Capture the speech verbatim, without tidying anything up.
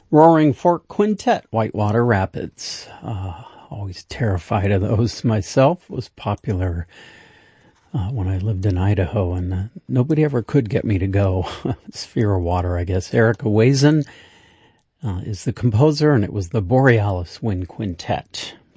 Roaring Fork Quintet, Whitewater Rapids. Uh, always terrified of those myself. Was popular uh, when I lived in Idaho, and uh, nobody ever could get me to go. It's fear of water, I guess. Erica Wazen uh, is the composer, and it was the Borealis Wind Quintet.